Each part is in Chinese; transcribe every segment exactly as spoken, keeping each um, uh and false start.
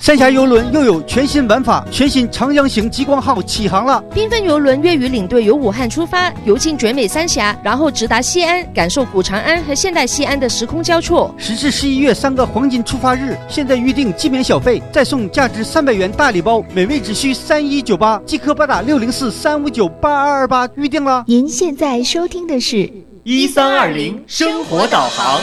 三峡邮轮又有全新玩法，全新长江型极光号起航了。 缤纷邮轮粤语领队由武汉出发，游进绝美三峡，然后直达西安，感受古长安和现代西安的时空交错。 十至十一月三个黄金出发日，现在预定即免小费，再送价值三百元大礼包，每位只需三一九八，即可拨打六零四三五九八二二八预定了。 您现在收听的是一三二零生活导航。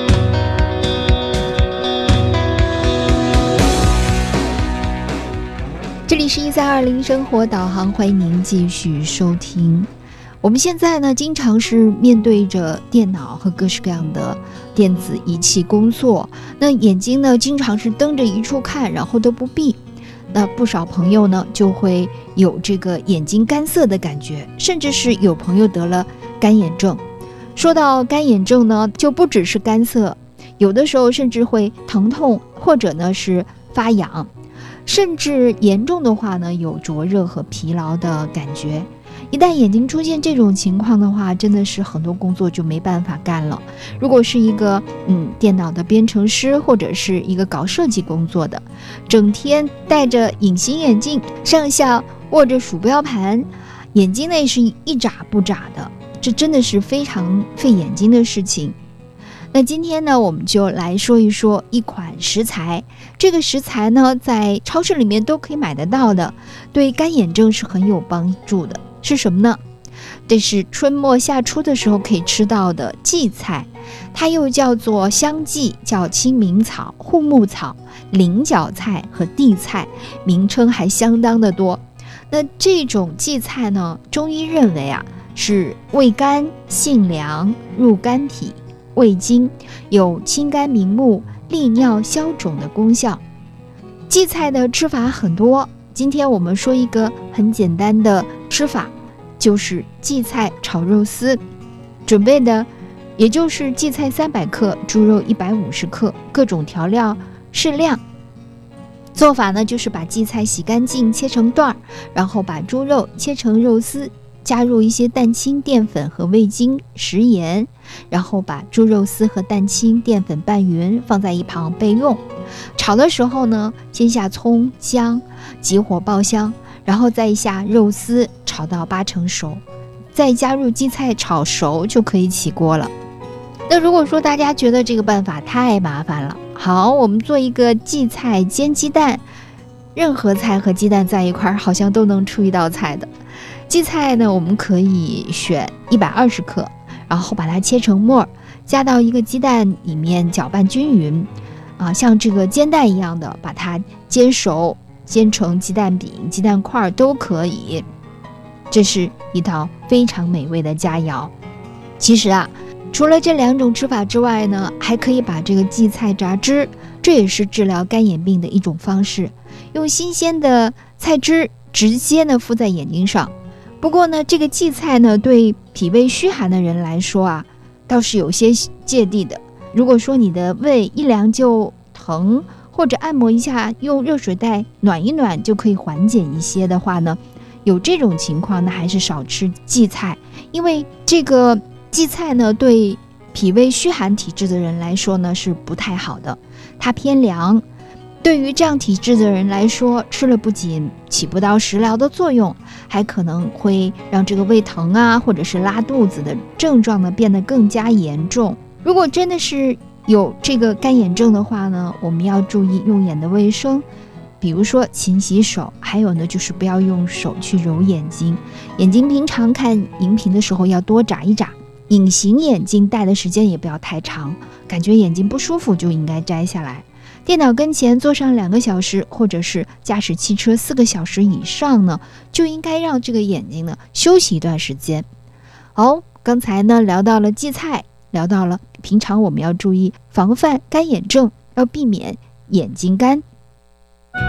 这里是一三二零生活导航，欢迎您继续收听。我们现在呢，经常是面对着电脑和各式各样的电子仪器工作，那眼睛呢，经常是瞪着一处看，然后都不闭。那不少朋友呢，就会有这个眼睛干涩的感觉，甚至是有朋友得了干眼症。说到干眼症呢，就不只是干涩，有的时候甚至会疼痛，或者呢是发痒。甚至严重的话呢，有灼热和疲劳的感觉。一旦眼睛出现这种情况的话，真的是很多工作就没办法干了。如果是一个嗯电脑的编程师，或者是一个搞设计工作的，整天戴着隐形眼镜，上下握着鼠标盘，眼睛内是一眨不眨的，这真的是非常费眼睛的事情。那今天呢，我们就来说一说一款食材。这个食材呢，在超市里面都可以买得到的，对干眼症是很有帮助的。是什么呢？这是春末夏初的时候可以吃到的荠菜，它又叫做香荠，叫清明草、护木草、菱角菜和地菜，名称还相当的多。那这种荠菜呢，中医认为啊，是味甘、性凉、入肝脾、胃经，有清肝明目、利尿消肿的功效。荠菜的吃法很多，今天我们说一个很简单的吃法，就是荠菜炒肉丝。准备的也就是荠菜三百克，猪肉一百五十克，各种调料适量。做法呢，就是把荠菜洗干净，切成段，然后把猪肉切成肉丝，加入一些蛋清、淀粉和味精、食盐，然后把猪肉丝和蛋清、淀粉拌匀，放在一旁备用。炒的时候呢，先下葱姜，急火爆香，然后再下肉丝，炒到八成熟，再加入荠菜炒熟就可以起锅了。那如果说大家觉得这个办法太麻烦了，好，我们做一个荠菜煎鸡蛋。任何菜和鸡蛋在一块儿，好像都能出一道菜的。荠菜呢，我们可以选一百二十克，然后把它切成末，加到一个鸡蛋里面搅拌均匀，啊，像这个煎蛋一样的把它煎熟，煎成鸡蛋饼、鸡蛋块都可以。这是一道非常美味的佳肴。其实啊，除了这两种吃法之外呢，还可以把这个荠菜榨汁，这也是治疗干眼病的一种方式。用新鲜的菜汁直接呢敷在眼睛上。不过呢，这个荠菜呢，对脾胃虚寒的人来说啊，倒是有些芥蒂的。如果说你的胃一凉就疼，或者按摩一下，用热水袋暖一暖就可以缓解一些的话呢，有这种情况呢，还是少吃荠菜，因为这个荠菜呢，对脾胃虚寒体质的人来说呢，是不太好的，它偏凉。对于这样体质的人来说，吃了不仅起不到食疗的作用，还可能会让这个胃疼啊，或者是拉肚子的症状呢变得更加严重。如果真的是有这个干眼症的话呢，我们要注意用眼的卫生，比如说勤洗手，还有呢就是不要用手去揉眼睛。眼睛平常看荧屏的时候要多眨一眨，隐形眼镜戴的时间也不要太长，感觉眼睛不舒服就应该摘下来。电脑跟前坐上两个小时，或者是驾驶汽车四个小时以上呢，就应该让这个眼睛呢休息一段时间。好，刚才呢聊到了荠菜，聊到了平常我们要注意防范干眼症，要避免眼睛干。